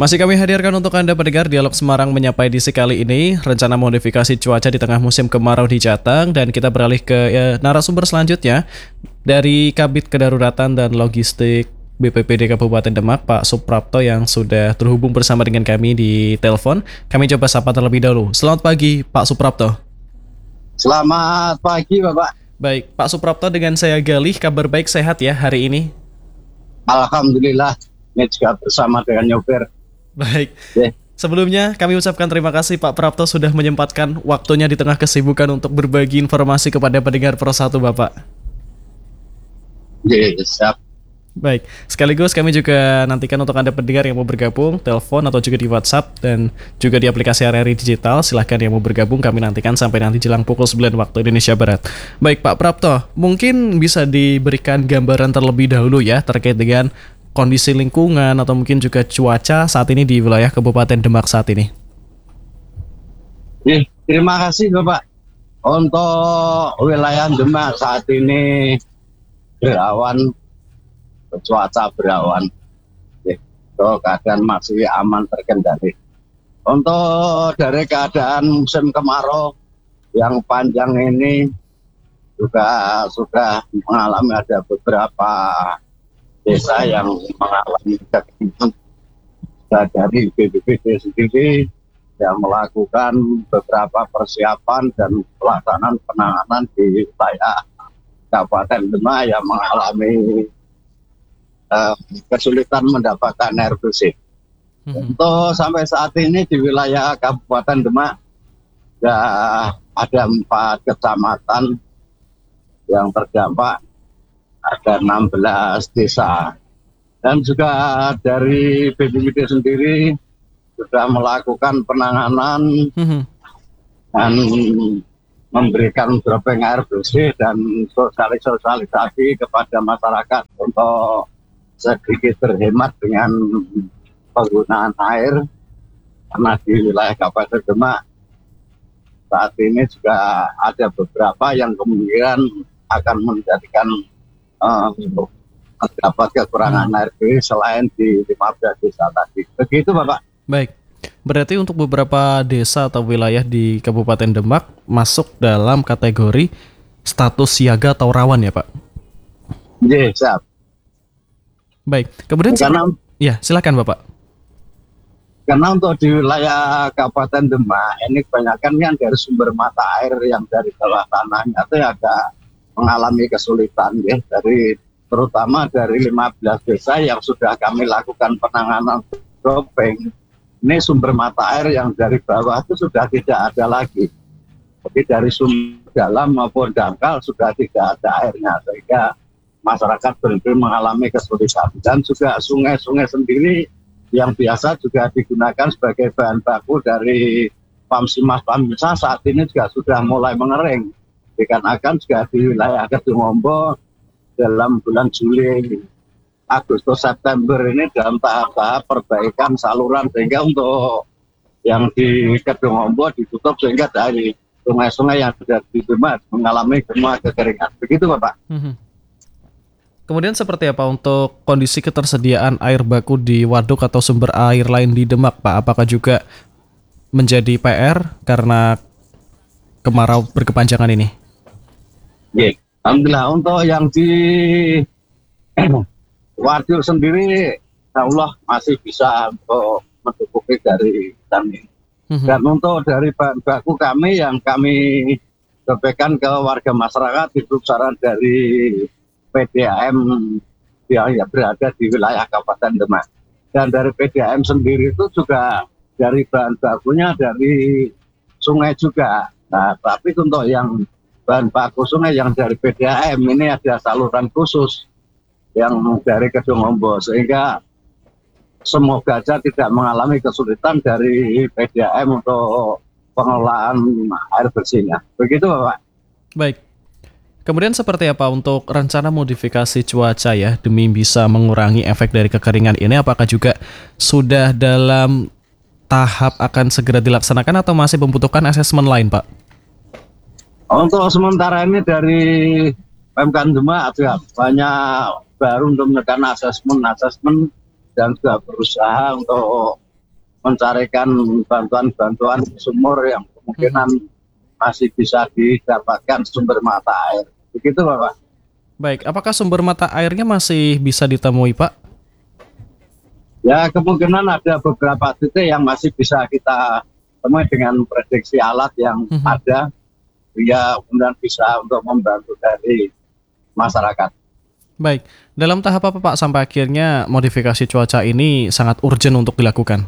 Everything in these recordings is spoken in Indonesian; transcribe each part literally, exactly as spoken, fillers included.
Masih kami hadirkan untuk Anda pendengar Dialog Semarang menyapa edisi kali ini, rencana modifikasi cuaca di tengah musim kemarau di Jateng, dan kita beralih ke ya, narasumber selanjutnya dari Kabid Kedaruratan dan Logistik B P P D Kabupaten Demak, Pak Suprapto yang sudah terhubung bersama dengan kami di telepon. Kami coba sapa terlebih dahulu. Selamat pagi, Pak Suprapto. Selamat pagi, Bapak. Baik, Pak Suprapto dengan saya Galih, kabar baik sehat ya hari ini? Alhamdulillah, ini juga bersama dengan nyopir. Baik. Yeah. Sebelumnya kami ucapkan terima kasih Pak Prapto sudah menyempatkan waktunya di tengah kesibukan untuk berbagi informasi kepada pendengar Pro satu, Bapak. Yeah, siap. Baik, sekaligus kami juga nantikan untuk Anda pendengar yang mau bergabung, telepon atau juga di WhatsApp dan juga di aplikasi R R I Digital. Silahkan yang mau bergabung, kami nantikan sampai nanti jelang pukul sembilan waktu Indonesia Barat. Baik Pak Prapto, mungkin bisa diberikan gambaran terlebih dahulu ya terkait dengan kondisi lingkungan atau mungkin juga cuaca saat ini di wilayah Kabupaten Demak saat ini. Yeah, terima kasih Bapak. Untuk wilayah Demak saat ini berawan, cuaca berawan, ya, so, keadaan masih aman terkendali. Untuk dari keadaan musim kemarau yang panjang ini juga sudah mengalami ada beberapa desa yang mengalami kekeringan. Dari B P P D sendiri yang melakukan beberapa persiapan dan pelaksanaan penanganan di wilayah Kabupaten Demak yang mengalami Uh, kesulitan mendapatkan air bersih. Hmm. Untuk sampai saat ini di wilayah Kabupaten Demak ya, ada empat kecamatan yang terdampak, ada enam belas desa, dan juga dari B P P D sendiri sudah melakukan penanganan hmm. dan memberikan dropping air bersih dan sosialisasi kepada masyarakat untuk sedikit terhemat dengan penggunaan air, karena di wilayah Kabupaten Demak saat ini juga ada beberapa yang kemungkinan akan menjadikan uh, terdapat kekurangan air bersih selain di lima belas desa tadi. Begitu Bapak. Baik, berarti untuk beberapa desa atau wilayah di Kabupaten Demak masuk dalam kategori status siaga atau rawan ya Pak? Iya, siap. Baik, kemudian karena, ya silakan Bapak. Karena untuk di wilayah Kabupaten Demak ini kebanyakan kan dari sumber mata air yang dari bawah tanahnya itu agak mengalami kesulitan ya, dari terutama dari lima belas desa yang sudah kami lakukan penanganan dropping. Ini sumber mata air yang dari bawah itu sudah tidak ada lagi. Jadi dari sumber dalam maupun dangkal sudah tidak ada airnya, sehingga masyarakat benar-benar mengalami kesulitan. Dan juga sungai-sungai sendiri yang biasa juga digunakan sebagai bahan baku dari Pamsimas-Pamisa saat ini juga sudah mulai mengering. Dikarenakan juga di wilayah Kedungombo dalam bulan Juli, Agustus, September ini dalam tahap-tahap perbaikan saluran, sehingga untuk yang di Kedungombo ditutup sehingga dari sungai-sungai yang sudah di Demak mengalami semua kekeringan. Begitu Bapak. Mm-hmm. Kemudian seperti apa untuk kondisi ketersediaan air baku di waduk atau sumber air lain di Demak, Pak? Apakah juga menjadi P R karena kemarau berkepanjangan ini? Ya, alhamdulillah untuk yang di waduk sendiri, Allah masih bisa untuk mencukupi dari kami. Mm-hmm. Dan untuk dari bahan baku kami yang kami sampaikan ke warga masyarakat itu saran dari P D A M yang ya, berada di wilayah Kabupaten Demak. Dan dari P D A M sendiri itu juga dari bahan bakunya dari sungai juga. Nah, tapi untuk yang bahan baku sungai yang dari P D A M ini ada saluran khusus yang dari Kedungombo, sehingga semoga saja tidak mengalami kesulitan dari P D A M untuk pengelolaan air bersihnya. Begitu Bapak. Baik. Kemudian seperti apa untuk rencana modifikasi cuaca ya demi bisa mengurangi efek dari kekeringan ini? Apakah juga sudah dalam tahap akan segera dilaksanakan atau masih membutuhkan asesmen lain, Pak? Untuk sementara ini dari Pemkab Demak juga banyak baru untuk menekan asesmen-asesmen dan juga berusaha untuk mencarikan bantuan-bantuan sumur yang kemungkinan masih bisa didapatkan sumber mata air. Begitu Bapak. Baik, apakah sumber mata airnya masih bisa ditemui Pak? Ya kemungkinan ada beberapa titik yang masih bisa kita temui dengan prediksi alat yang Mhm. ada, ya kemudian bisa untuk membantu dari masyarakat. Baik, dalam tahap apa Pak sampai akhirnya modifikasi cuaca ini sangat urgent untuk dilakukan?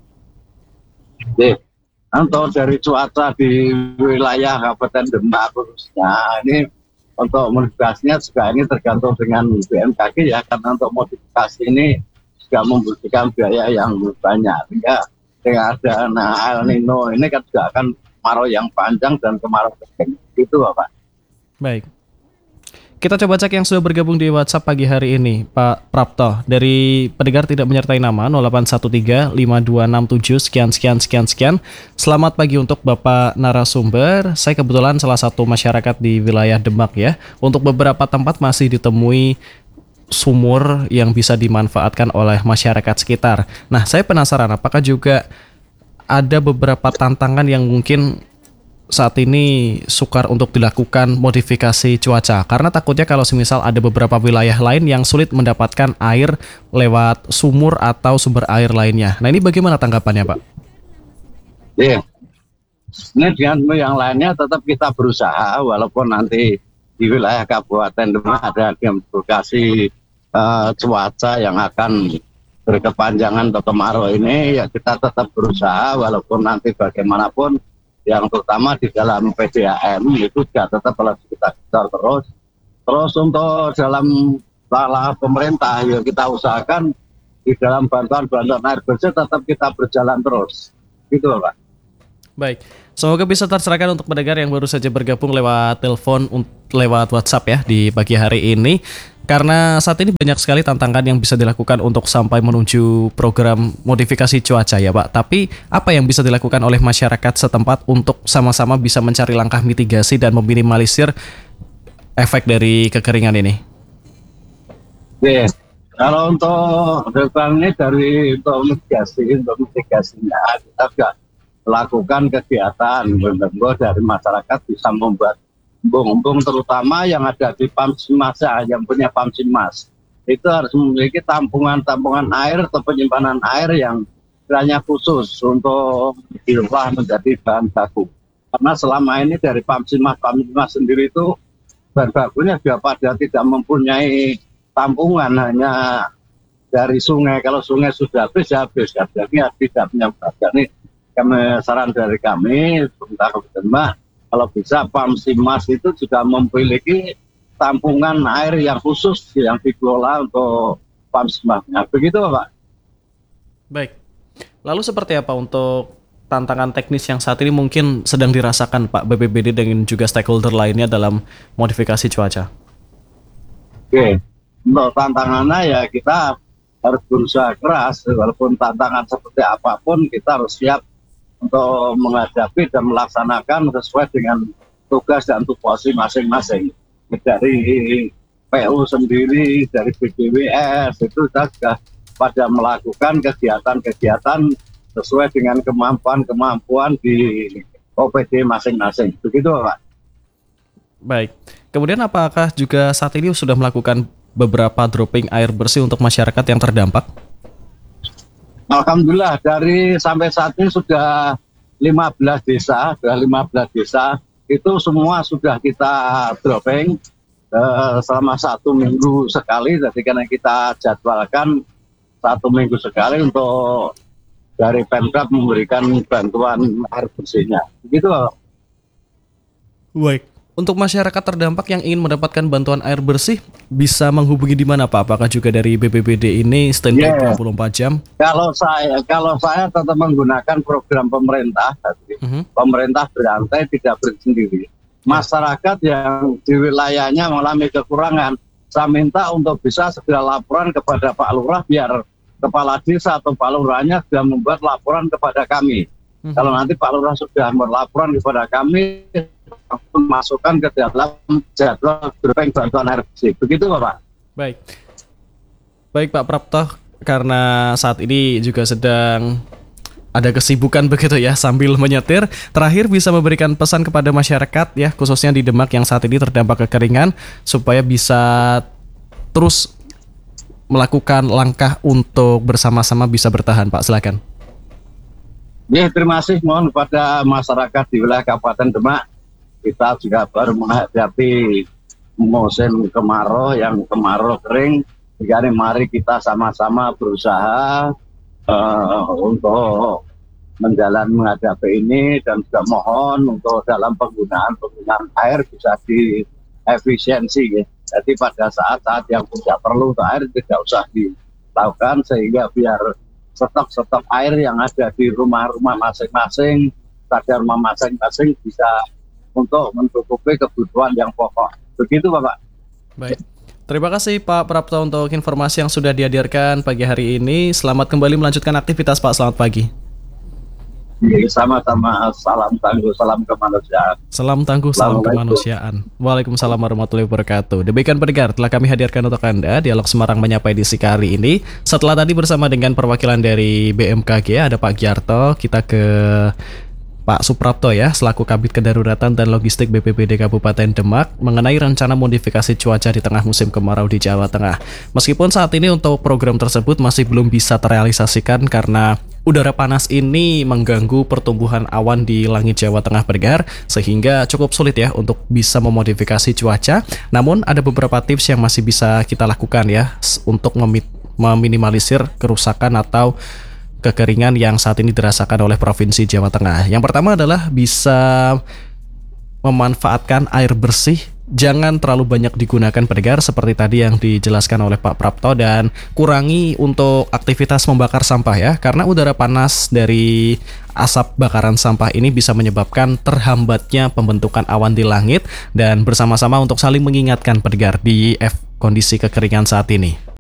Jadi, untuk dari cuaca di wilayah Kabupaten Demak khususnya ini untuk modifikasinya juga ini tergantung dengan B M K G ya, karena untuk modifikasi ini juga membutuhkan biaya yang banyak. Sehingga dengan ada nah, El Nino ini kan juga akan kemarau yang panjang dan kemarau kering. Gitu Bapak. Baik. Kita coba cek yang sudah bergabung di WhatsApp pagi hari ini, Pak Prapto. Dari pendengar tidak menyertai nama nol delapan satu tiga lima dua enam tujuh sekian sekian sekian sekian. Selamat pagi untuk Bapak narasumber. Saya kebetulan salah satu masyarakat di wilayah Demak ya. Untuk beberapa tempat masih ditemui sumur yang bisa dimanfaatkan oleh masyarakat sekitar. Nah, saya penasaran apakah juga ada beberapa tantangan yang mungkin saat ini sukar untuk dilakukan modifikasi cuaca, karena takutnya kalau semisal ada beberapa wilayah lain yang sulit mendapatkan air lewat sumur atau sumber air lainnya. Nah, ini bagaimana tanggapannya Pak? Iya. Ini dengan yang lainnya tetap kita berusaha walaupun nanti di wilayah Kabupaten Demak ada modifikasi uh, cuaca yang akan berkepanjangan atau kemarau ini, ya kita tetap berusaha walaupun nanti bagaimanapun yang terutama di dalam P D A M itu juga tetap harus kita kejar terus. Terus untuk dalam lala pemerintah ya kita usahakan di dalam bantuan-bantuan air bersih tetap kita berjalan terus. Gitu Pak. Baik, semoga bisa tercerahkan untuk pendengar yang baru saja bergabung lewat telepon, lewat WhatsApp ya di pagi hari ini. Karena saat ini banyak sekali tantangan yang bisa dilakukan untuk sampai menuju program modifikasi cuaca ya Pak. Tapi apa yang bisa dilakukan oleh masyarakat setempat untuk sama-sama bisa mencari langkah mitigasi dan meminimalisir efek dari kekeringan ini? Oke, kalau untuk depan ini dari untuk mitigasi, untuk mitigasinya kita juga melakukan kegiatan benar-benar dari masyarakat bisa membuat embung-embung terutama yang ada di Pamsimas ya, yang punya Pamsimas itu harus memiliki tampungan-tampungan air atau penyimpanan air yang kiranya khusus untuk diolah menjadi bahan baku. Karena selama ini dari Pamsimas Pamsimas sendiri itu bahan bakunya juga pada tidak mempunyai tampungan, hanya dari sungai. Kalau sungai sudah habis ya habis, ya jadi tidak punya bahan. Ini kami saran dari kami pemerintah Kabupaten Demak, kalau bisa Pamsimas itu juga memiliki tampungan air yang khusus yang dikelola untuk Pamsimasnya. Begitu Pak. Baik. Lalu seperti apa untuk tantangan teknis yang saat ini mungkin sedang dirasakan Pak B P B D dan juga stakeholder lainnya dalam modifikasi cuaca? Oke, untuk tantangannya ya kita harus berusaha keras, walaupun tantangan seperti apapun kita harus siap untuk menghadapi dan melaksanakan sesuai dengan tugas dan tupoksi masing-masing. Dari P U sendiri, dari B D W S itu juga pada melakukan kegiatan-kegiatan sesuai dengan kemampuan-kemampuan di O P D masing-masing. Begitu Pak. Baik. Kemudian apakah juga saat ini sudah melakukan beberapa dropping air bersih untuk masyarakat yang terdampak? Alhamdulillah dari sampai saat ini sudah lima belas desa, sudah lima belas desa itu semua sudah kita dropping eh, selama satu minggu sekali. Jadi karena kita jadwalkan satu minggu sekali untuk dari Pemkab memberikan bantuan air bersihnya. Begitu. Baik. Untuk masyarakat terdampak yang ingin mendapatkan bantuan air bersih bisa menghubungi di mana Pak? Apakah juga dari B P B D ini standby yeah. dua puluh empat jam? Kalau saya kalau saya tetap menggunakan program pemerintah, uh-huh. pemerintah berantai tidak bersendiri. Masyarakat yang di wilayahnya mengalami kekurangan, saya minta untuk bisa segera laporan kepada Pak Lurah biar kepala desa atau Pak Lurahnya sudah membuat laporan kepada kami. Uh-huh. Kalau nanti Pak Lurah sudah melaporan kepada kami, masukkan ke dalam jadwal dropping bantuan air bersih. Begitu Bapak. Baik. Baik Pak Prapto, karena saat ini juga sedang ada kesibukan begitu ya sambil menyetir. Terakhir bisa memberikan pesan kepada masyarakat ya, khususnya di Demak yang saat ini terdampak kekeringan, supaya bisa terus melakukan langkah untuk bersama-sama bisa bertahan, Pak. Silakan. Ya, terima kasih mohon kepada masyarakat di wilayah Kabupaten Demak. Kita juga baru menghadapi musim kemarau yang kemarau kering. Jadi mari kita sama-sama berusaha uh, untuk menjalani menghadapi ini, dan juga mohon untuk dalam penggunaan penggunaan air bisa diefisiensi ya. Jadi pada saat-saat yang tidak perlu air tidak usah dilakukan, sehingga biar stok-stok air yang ada di rumah-rumah masing-masing, pada rumah masing-masing bisa untuk mencukupi kebutuhan yang pokok. Begitu Bapak. Baik. Terima kasih Pak Prapto untuk informasi yang sudah dihadirkan pagi hari ini. Selamat kembali melanjutkan aktivitas Pak. Selamat pagi. Sama-sama, salam tangguh, salam kemanusiaan. Salam tangguh, salam kemanusiaan. Waalaikumsalam warahmatullahi wabarakatuh. Demikian pendengar, telah kami hadirkan untuk Anda Dialog Semarang Menyapa edisi kali ini. Setelah tadi bersama dengan perwakilan dari B M K G, ada Pak Giarto, kita ke Pak Suprapto ya, selaku Kabid Kedaruratan dan Logistik B P B D Kabupaten Demak, mengenai rencana modifikasi cuaca di tengah musim kemarau di Jawa Tengah. Meskipun saat ini untuk program tersebut masih belum bisa terrealisasikan karena udara panas ini mengganggu pertumbuhan awan di langit Jawa Tengah pendengar, sehingga cukup sulit ya untuk bisa memodifikasi cuaca. Namun ada beberapa tips yang masih bisa kita lakukan ya untuk meminimalisir kerusakan atau kekeringan yang saat ini dirasakan oleh Provinsi Jawa Tengah. Yang pertama adalah bisa memanfaatkan air bersih. Jangan terlalu banyak digunakan pendengar seperti tadi yang dijelaskan oleh Pak Prapto, dan kurangi untuk aktivitas membakar sampah ya, karena udara panas dari asap bakaran sampah ini bisa menyebabkan terhambatnya pembentukan awan di langit, dan bersama-sama untuk saling mengingatkan pendengar di F kondisi kekeringan saat ini.